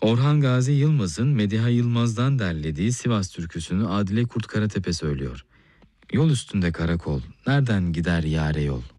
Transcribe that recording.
Orhan Gazi Yılmaz'ın Mediha Yılmaz'dan derlediği Sivas türküsünü Adile Kurt Karatepe söylüyor. Yol üstünde karakol, nereden gider yâre yol?